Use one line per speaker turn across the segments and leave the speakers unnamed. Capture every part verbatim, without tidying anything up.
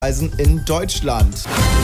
Radreisen in Deutschland.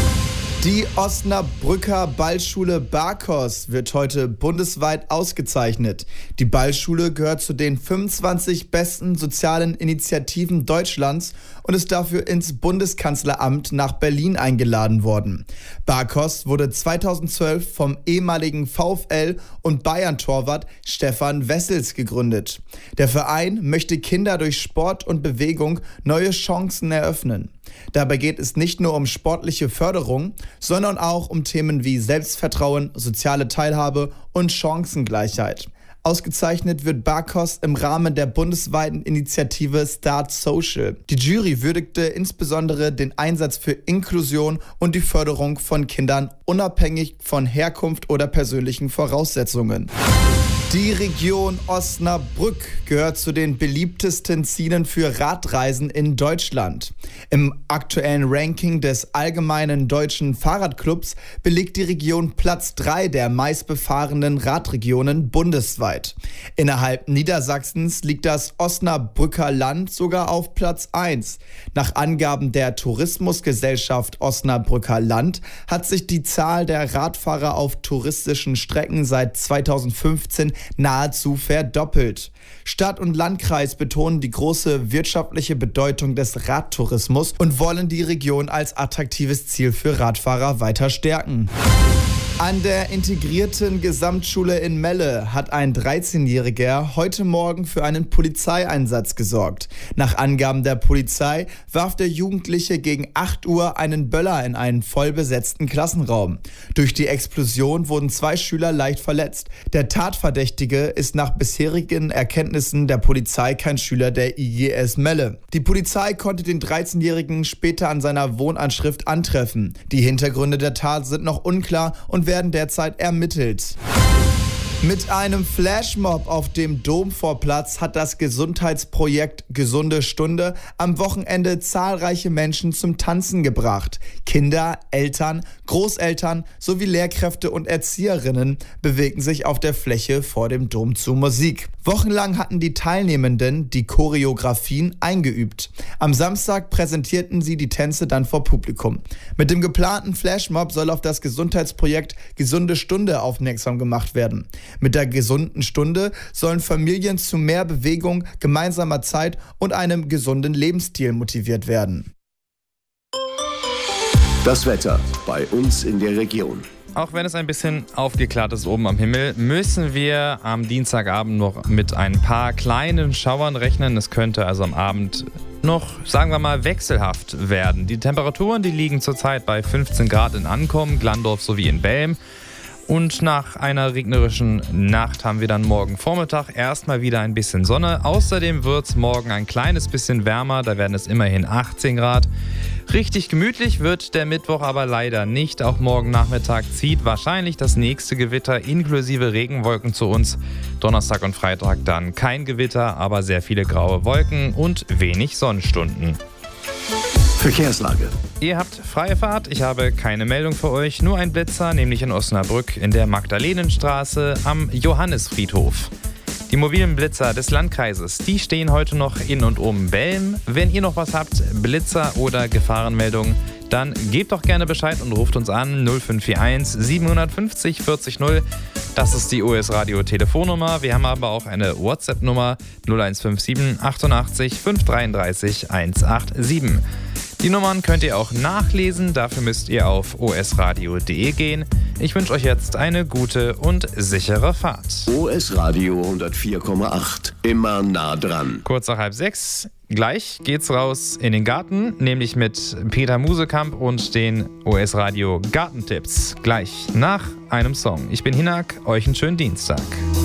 Die Osnabrücker Ballschule Barkos wird heute bundesweit ausgezeichnet. Die Ballschule gehört zu den fünfundzwanzig besten sozialen Initiativen Deutschlands und ist dafür ins Bundeskanzleramt nach Berlin eingeladen worden. Barkos wurde zweitausendzwölf vom ehemaligen VfL und Bayern-Torwart Stefan Wessels gegründet. Der Verein möchte Kinder durch Sport und Bewegung neue Chancen eröffnen. Dabei geht es nicht nur um sportliche Förderung, sondern auch um Themen wie Selbstvertrauen, soziale Teilhabe und Chancengleichheit. Ausgezeichnet wird Barkos im Rahmen der bundesweiten Initiative Start Social. Die Jury würdigte insbesondere den Einsatz für Inklusion und die Förderung von Kindern unabhängig von Herkunft oder persönlichen Voraussetzungen. Die Region Osnabrück gehört zu den beliebtesten Zielen für Radreisen in Deutschland. Im aktuellen Ranking des Allgemeinen Deutschen Fahrradclubs belegt die Region Platz drei der meistbefahrenen Radregionen bundesweit. Innerhalb Niedersachsens liegt das Osnabrücker Land sogar auf Platz eins. Nach Angaben der Tourismusgesellschaft Osnabrücker Land hat sich die Zahl der Radfahrer auf touristischen Strecken seit zweitausendfünfzehn nahezu verdoppelt. Stadt und Landkreis betonen die große wirtschaftliche Bedeutung des Radtourismus und wollen die Region als attraktives Ziel für Radfahrer weiter stärken. An der integrierten Gesamtschule in Melle hat ein dreizehnjähriger heute Morgen für einen Polizeieinsatz gesorgt. Nach Angaben der Polizei warf der Jugendliche gegen acht Uhr einen Böller in einen vollbesetzten Klassenraum. Durch die Explosion wurden zwei Schüler leicht verletzt. Der Tatverdächtige ist nach bisherigen Erkenntnissen der Polizei kein Schüler der I G S Melle. Die Polizei konnte den dreizehnjährigen später an seiner Wohnanschrift antreffen. Die Hintergründe der Tat sind noch unklar und werden derzeit ermittelt. Mit einem Flashmob auf dem Domvorplatz hat das Gesundheitsprojekt Gesunde Stunde am Wochenende zahlreiche Menschen zum Tanzen gebracht. Kinder, Eltern, Großeltern sowie Lehrkräfte und Erzieherinnen bewegten sich auf der Fläche vor dem Dom zu Musik. Wochenlang hatten die Teilnehmenden die Choreografien eingeübt. Am Samstag präsentierten sie die Tänze dann vor Publikum. Mit dem geplanten Flashmob soll auf das Gesundheitsprojekt Gesunde Stunde aufmerksam gemacht werden. Mit der gesunden Stunde sollen Familien zu mehr Bewegung, gemeinsamer Zeit und einem gesunden Lebensstil motiviert werden.
Das Wetter bei uns in der Region.
Auch wenn es ein bisschen aufgeklärt ist oben am Himmel, müssen wir am Dienstagabend noch mit ein paar kleinen Schauern rechnen. Es könnte also am Abend noch, sagen wir mal, wechselhaft werden. Die Temperaturen, die liegen zurzeit bei fünfzehn Grad in Ankommen, Glandorf sowie in Belm. Und nach einer regnerischen Nacht haben wir dann morgen Vormittag erstmal wieder ein bisschen Sonne. Außerdem wird es morgen ein kleines bisschen wärmer, da werden es immerhin achtzehn Grad. Richtig gemütlich wird der Mittwoch aber leider nicht. Auch morgen Nachmittag zieht wahrscheinlich das nächste Gewitter inklusive Regenwolken zu uns. Donnerstag und Freitag dann kein Gewitter, aber sehr viele graue Wolken und wenig Sonnenstunden.
Verkehrslage.
Ihr habt freie Fahrt, ich habe keine Meldung für euch, nur ein Blitzer, nämlich in Osnabrück in der Magdalenenstraße am Johannisfriedhof. Die mobilen Blitzer des Landkreises, die stehen heute noch in und um Belm. Wenn ihr noch was habt, Blitzer oder Gefahrenmeldungen, dann gebt doch gerne Bescheid und ruft uns an null fünf vier eins sieben fünf null vier null. Das ist die O S Radio Telefonnummer. Wir haben aber auch eine WhatsApp-Nummer null eins fünf sieben achtundachtzig fünf dreiunddreißig hundertsiebenundachtzig. Die Nummern könnt ihr auch nachlesen, dafür müsst ihr auf o s radio punkt d e gehen. Ich wünsche euch jetzt eine gute und sichere Fahrt.
O S Radio hundertvier Komma acht, immer nah dran.
Kurz nach halb sechs, gleich geht's raus in den Garten, nämlich mit Peter Musekamp und den O S Radio Gartentipps. Gleich nach einem Song. Ich bin Hinak, euch einen schönen Dienstag.